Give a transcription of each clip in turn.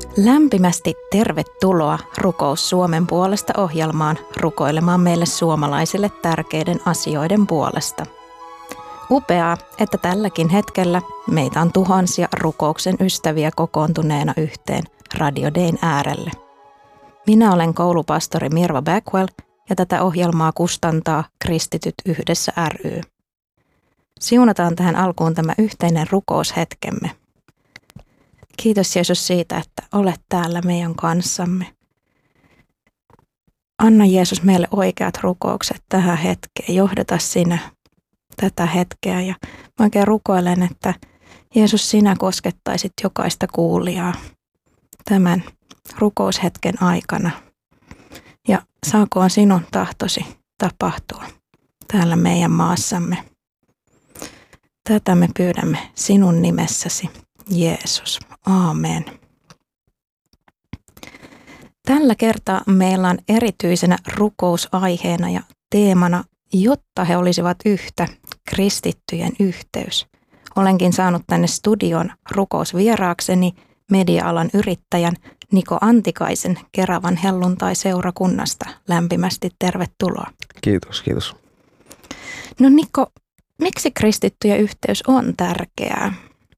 Lämpimästi tervetuloa Rukous Suomen puolesta -ohjelmaan rukoilemaan meille suomalaisille tärkeiden asioiden puolesta. Upeaa, että tälläkin hetkellä meitä on tuhansia rukouksen ystäviä kokoontuneena yhteen Radio Dayn äärelle. Minä olen koulupastori Mirva Backwell ja tätä ohjelmaa kustantaa Kristityt yhdessä ry. Siunataan tähän alkuun tämä yhteinen rukoushetkemme. Kiitos Jeesus siitä, että olet täällä meidän kanssamme. Anna Jeesus meille oikeat rukoukset tähän hetkeen. Johdata sinä tätä hetkeä ja mä oikein rukoilen, että Jeesus sinä koskettaisit jokaista kuulijaa tämän rukoushetken aikana. Ja saakoon sinun tahtosi tapahtua täällä meidän maassamme. Tätä me pyydämme sinun nimessäsi, Jeesus. Aamen. Tällä kertaa meillä on erityisenä rukousaiheena ja teemana, jotta he olisivat yhtä, kristittyjen yhteys. Olenkin saanut tänne studion rukousvieraakseni media-alan yrittäjän Niko Antikaisen Keravan helluntai-seurakunnasta. Lämpimästi tervetuloa. Kiitos, kiitos. No Niko, miksi kristittyjen yhteys on tärkeää?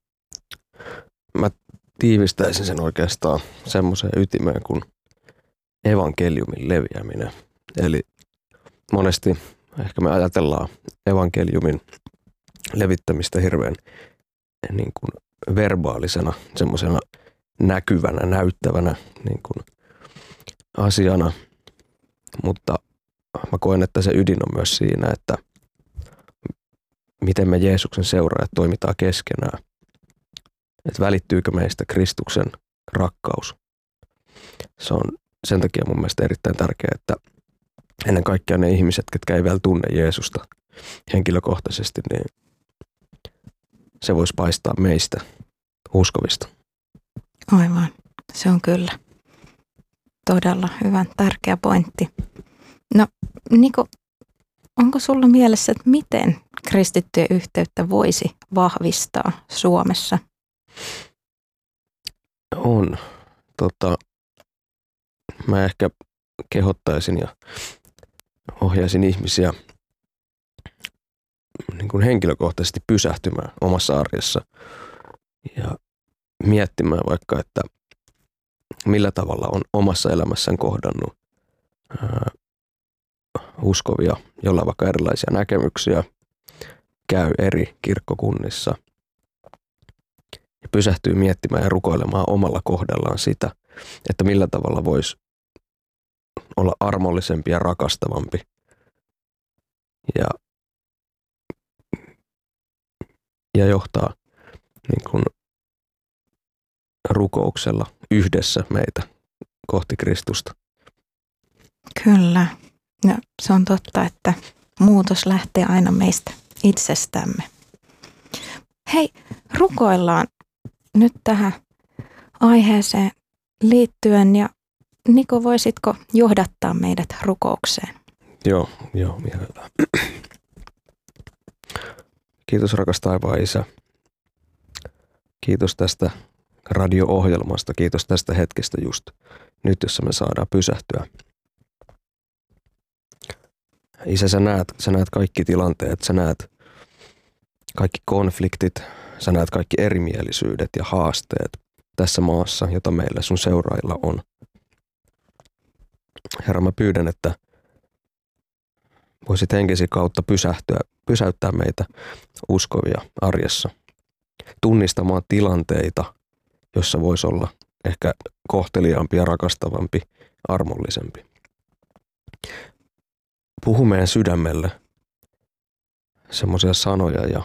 Mä tiivistäisin sen oikeastaan semmoiseen ytimeen kuin evankeliumin leviäminen. Eli monesti ehkä me ajatellaan evankeliumin levittämistä hirveän niin kuin verbaalisena, semmoisena näkyvänä, näyttävänä niin kuin asiana. Mutta mä koen, että se ydin on myös siinä, että miten me Jeesuksen seuraajat toimitaan keskenään. Että välittyykö meistä Kristuksen rakkaus. Se on sen takia mun mielestä erittäin tärkeää, että ennen kaikkea ne ihmiset, ketkä ei vielä tunne Jeesusta henkilökohtaisesti, niin se voisi paistaa meistä uskovista. Aivan, se on kyllä todella hyvä, tärkeä pointti. No Niko, onko sulla mielessä, että miten kristittyjen yhteyttä voisi vahvistaa Suomessa? On. Mä ehkä kehottaisin ja ohjaisin ihmisiä niin kuin henkilökohtaisesti pysähtymään omassa arjessa ja miettimään vaikka, että millä tavalla on omassa elämässään kohdannut uskovia, joilla on vaikka erilaisia näkemyksiä, käy eri kirkkokunnissa ja pysähtyy miettimään ja rukoilemaan omalla kohdallaan sitä, että millä tavalla voisi olla armollisempi ja rakastavampi ja johtaa niin kuin rukouksella yhdessä meitä kohti Kristusta. Kyllä. No, se on totta, että muutos lähtee aina meistä itsestämme. Hei, rukoillaan nyt tähän aiheeseen liittyen ja Niko, voisitko johdattaa meidät rukoukseen? Joo, mielellään. Kiitos rakas taivaan Isä. Kiitos tästä radio-ohjelmasta. Kiitos tästä hetkestä just nyt, jossa me saadaan pysähtyä. Isä, sä näet kaikki tilanteet, sä näet kaikki konfliktit, sä näet kaikki erimielisyydet ja haasteet tässä maassa, jota meillä sun seuraajilla on. Herra, mä pyydän, että voisit henkesi kautta pysäyttää meitä uskovia arjessa, tunnistamaan tilanteita, jossa voisi olla ehkä kohteliaampi ja rakastavampi, armollisempi. Puhu meidän sydämelle semmoisia sanoja ja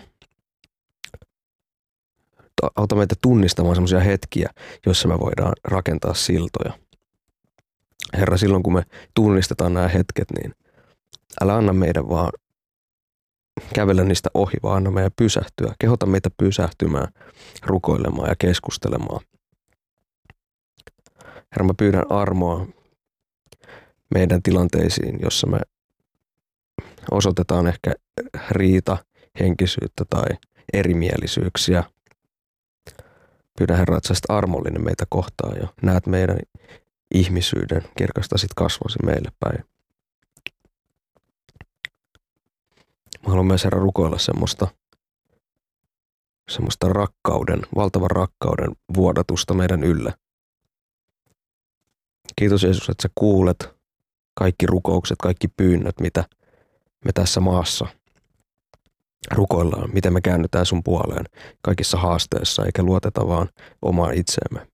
auta meitä tunnistamaan semmoisia hetkiä, joissa me voidaan rakentaa siltoja. Herra, silloin kun me tunnistetaan nämä hetket, niin älä anna meidän vaan kävellä niistä ohi, vaan anna meidän pysähtyä. Kehota meitä pysähtymään, rukoilemaan ja keskustelemaan. Herra, mä pyydän armoa meidän tilanteisiin, jossa me osoitetaan ehkä riita, henkisyyttä tai erimielisyyksiä. Pyydän Herra, että sä olisit armollinen meitä kohtaan ja näet meidän ihmisyyden, kirkastasit kasvosi meille päin. Mä haluan myös Herra rukoilla semmoista rakkauden, valtavan rakkauden vuodatusta meidän yllä. Kiitos Jeesus, että sä kuulet kaikki rukoukset, kaikki pyynnöt, mitä me tässä maassa rukoillaan, miten me käännytään sun puoleen kaikissa haasteissa, eikä luoteta vaan omaan itseemme.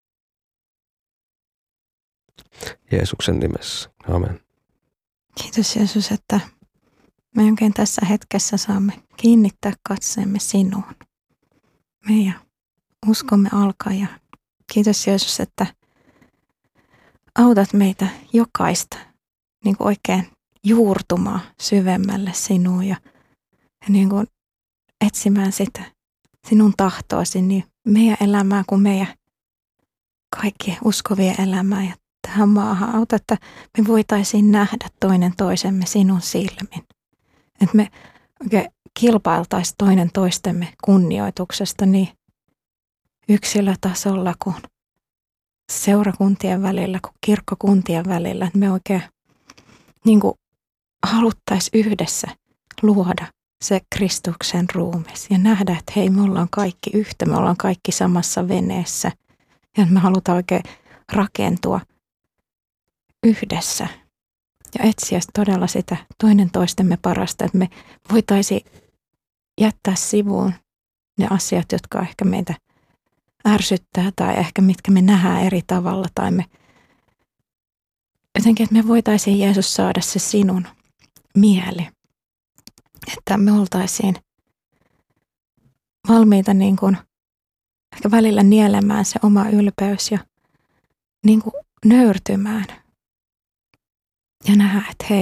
Jeesuksen nimessä. Amen. Kiitos Jeesus, että me oikein tässä hetkessä saamme kiinnittää katseemme sinuun. Meidän uskomme alkaja. Kiitos Jeesus, että autat meitä jokaista niin kuin oikein juurtumaan syvemmälle sinuun ja niin kuin etsimään sitä sinun tahtoasi niin meidän elämää kuin meidän kaikkien uskovien elämää ja tähän maahan. Auta, että me voitaisiin nähdä toinen toisemme sinun silmin. Että me oikein kilpailtaisiin toinen toistemme kunnioituksesta niin yksilötasolla kuin seurakuntien välillä, kuin kirkkokuntien välillä. Että me oikein niin kuin haluttaisiin yhdessä luoda se Kristuksen ruumis ja nähdä, että hei, me ollaan kaikki yhtä, me ollaan kaikki samassa veneessä ja me halutaan oikein rakentua yhdessä ja etsiä todella sitä toinen toistemme parasta, että me voitaisiin jättää sivuun ne asiat, jotka ehkä meitä ärsyttää tai ehkä mitkä me nähdään eri tavalla tai me jotenkin, että me voitaisiin Jeesus saada se sinun mieli. Että me oltaisiin valmiita niin kuin ehkä välillä nielemään se oma ylpeys ja niin kuin nöyrtymään. Ja nähdä, että hei,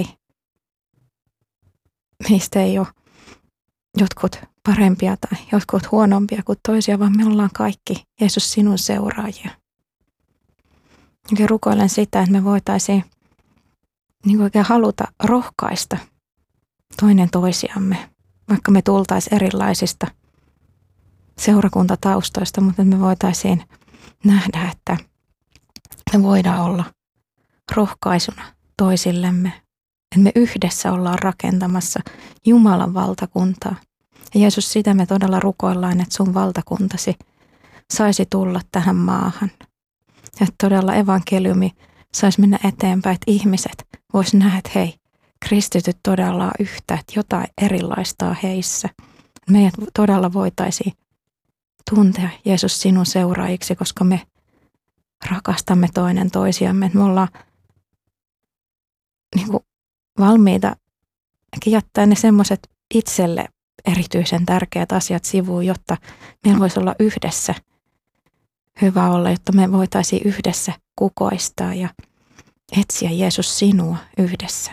meistä ei ole jotkut parempia tai jotkut huonompia kuin toisia, vaan me ollaan kaikki Jeesus sinun seuraajia. Ja rukoilen sitä, että me voitaisiin niin oikein haluta rohkaista toinen toisiamme, vaikka me tultaisiin erilaisista seurakuntataustoista, mutta me voitaisiin nähdä, että me voidaan olla rohkaisuna toisillemme, että me yhdessä ollaan rakentamassa Jumalan valtakuntaa. Ja Jeesus, sitä me todella rukoillaan, että sun valtakuntasi saisi tulla tähän maahan. Ja että todella evankeliumi saisi mennä eteenpäin, että ihmiset vois nähdä, että hei, kristityt todella on yhtä, että jotain erilaista on heissä. Meidät todella voitaisiin tuntea Jeesus sinun seuraajiksi, koska me rakastamme toinen toisiamme. Että me ollaan niin kuin valmiita jättää ne semmoiset itselle erityisen tärkeät asiat sivuun, jotta meillä voisi olla yhdessä hyvä olla, jotta me voitaisiin yhdessä kukoistaa ja etsiä Jeesus sinua yhdessä.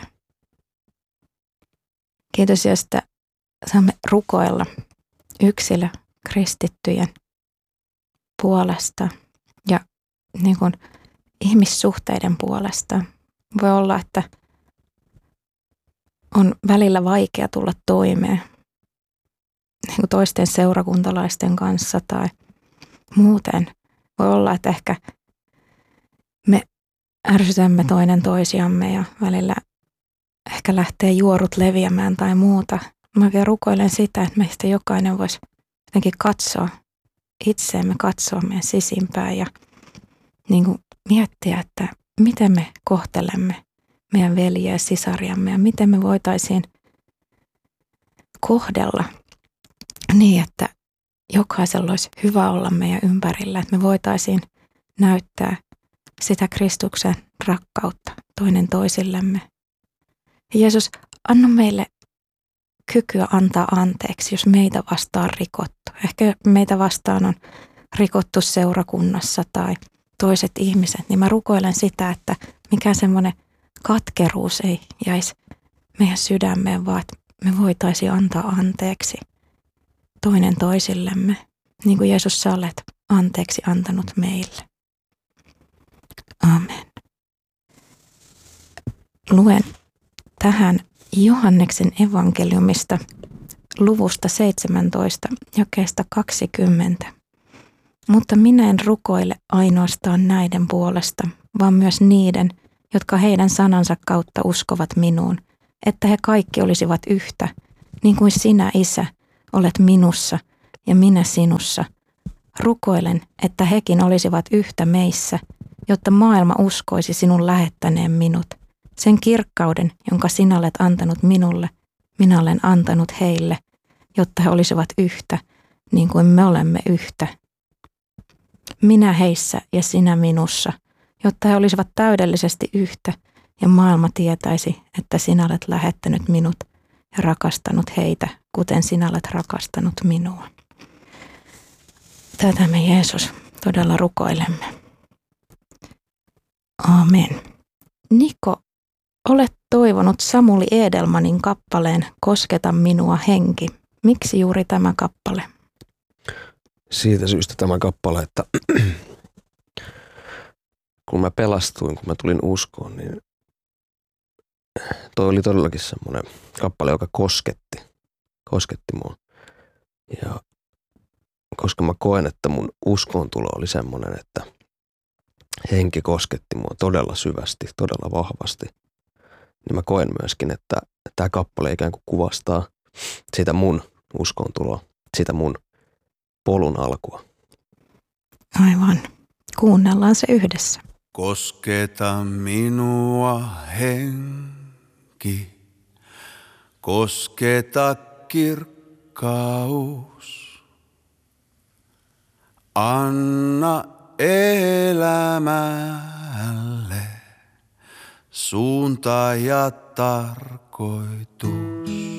Kiitos, että saamme rukoilla yksilö kristittyjen puolesta ja niin kuin ihmissuhteiden puolesta. Voi olla, että on välillä vaikea tulla toimeen niin kuin toisten seurakuntalaisten kanssa tai muuten. Voi olla, että ehkä me ärsytämme toinen toisiamme ja välillä ehkä lähtee juorut leviämään tai muuta. Mä oikein rukoilen sitä, että meistä jokainen voisi jotenkin katsoa itseemme, katsoa meidän sisimpään ja niin kuin miettiä, että miten me kohtelemme meidän veljiä ja sisariamme ja miten me voitaisiin kohdella niin, että jokaisella olisi hyvä olla meidän ympärillä, että me voitaisiin näyttää sitä Kristuksen rakkautta toinen toisillemme. Ja Jeesus, anna meille kykyä antaa anteeksi, jos meitä vastaan on rikottu. Ehkä meitä vastaan on rikottu seurakunnassa tai toiset ihmiset, niin mä rukoilen sitä, että mikään semmoinen katkeruus ei jäisi meidän sydämeen, vaan että me voitaisiin antaa anteeksi toinen toisillemme, niin kuin Jeesus sä olet anteeksi antanut meille. Amen. Luen tähän Johanneksen evankeliumista luvusta 17, jakeesta 20. Mutta minä en rukoile ainoastaan näiden puolesta, vaan myös niiden, jotka heidän sanansa kautta uskovat minuun, että he kaikki olisivat yhtä, niin kuin sinä, Isä, olet minussa ja minä sinussa. Rukoilen, että hekin olisivat yhtä meissä, jotta maailma uskoisi sinun lähettäneen minut. Sen kirkkauden, jonka sinä olet antanut minulle, minä olen antanut heille, jotta he olisivat yhtä, niin kuin me olemme yhtä. Minä heissä ja sinä minussa, jotta he olisivat täydellisesti yhtä ja maailma tietäisi, että sinä olet lähettänyt minut ja rakastanut heitä, kuten sinä olet rakastanut minua. Tätä me Jeesus todella rukoilemme. Amen. Niko, olet toivonut Samuli Edelmanin kappaleen Kosketa minua henki. Miksi juuri tämä kappale? Siitä syystä tämä kappale, että kun mä pelastuin, kun mä tulin uskoon, niin toi oli todellakin semmoinen kappale, joka kosketti mua. Ja koska mä koen, että mun uskoontulo oli semmoinen, että henki kosketti mua todella syvästi, todella vahvasti, niin mä koen myöskin, että tämä kappale ikään kuin kuvastaa sitä mun uskoontuloa, sitä mun polun alkua. Aivan. Kuunnellaan se yhdessä. Kosketa minua henki, kosketa kirkkaus. Anna elämälle suunta ja tarkoitus.